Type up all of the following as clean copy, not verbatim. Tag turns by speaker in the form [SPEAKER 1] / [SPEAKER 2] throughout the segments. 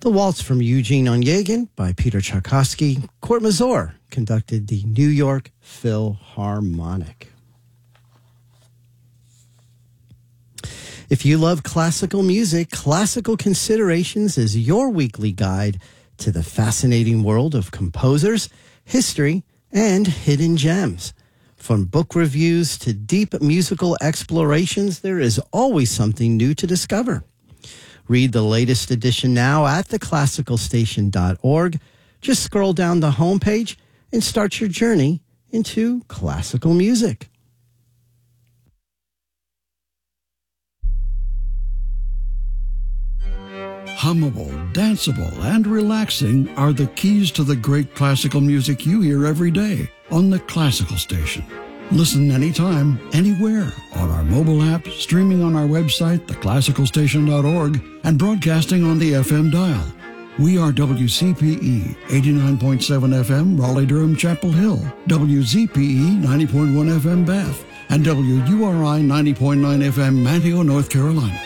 [SPEAKER 1] The Waltz from Eugene Onegin by Peter Tchaikovsky. Court Mazur conducted the New York Philharmonic. If you love classical music, Classical Considerations is your weekly guide to the fascinating world of composers, history, and hidden gems. From book reviews to deep musical explorations, there is always something new to discover. Read the latest edition now at theclassicalstation.org. Just scroll down the homepage and start your journey into classical music.
[SPEAKER 2] Hummable, danceable, and relaxing are the keys to the great classical music you hear every day on the Classical Station. Listen anytime, anywhere, on our mobile app, streaming on our website, theclassicalstation.org, and broadcasting on the FM dial. We are WCPE 89.7 FM, Raleigh-Durham, Chapel Hill, WZPE 90.1 FM, Bath, and WURI 90.9 FM, Manteo, North Carolina.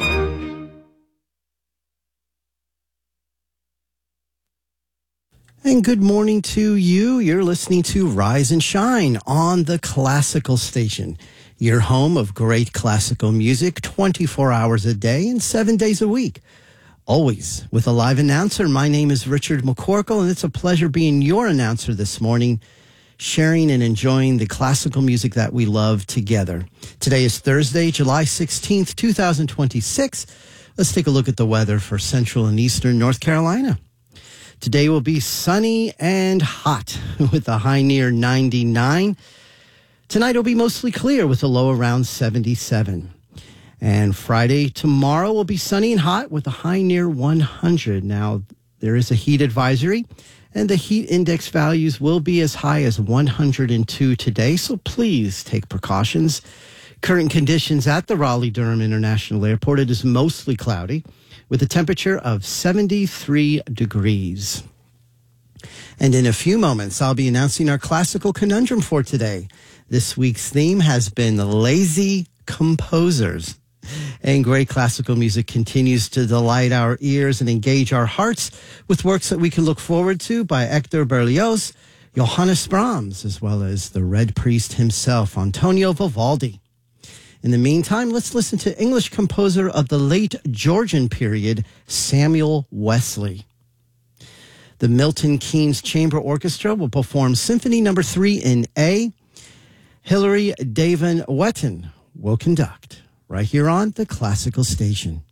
[SPEAKER 1] And good morning to you. You're listening to Rise and Shine on the Classical Station, your home of great classical music 24 hours a day and 7 days a week. Always with a live announcer. My name is Richard McCorkle, and it's a pleasure being your announcer this morning, sharing and enjoying the classical music that we love together. Today is Thursday, July 16th, 2026. Let's take a look at the weather for central and eastern North Carolina. Today will be sunny and hot with a high near 99. Tonight will be mostly clear with a low around 77. And Friday, tomorrow will be sunny and hot with a high near 100. Now, there is a heat advisory, and the heat index values will be as high as 102 today, so please take precautions. Current conditions at the Raleigh-Durham International Airport, it is mostly cloudy, with a temperature of 73 degrees. And in a few moments, I'll be announcing our classical conundrum for today. This week's theme has been lazy composers. And great classical music continues to delight our ears and engage our hearts with works that we can look forward to by Hector Berlioz, Johannes Brahms, as well as the Red Priest himself, Antonio Vivaldi. In the meantime, let's listen to English composer of the late Georgian period, Samuel Wesley. The Milton Keynes Chamber Orchestra will perform Symphony No. 3 in A. Hilary Davan Wetton will conduct right here on the Classical Station.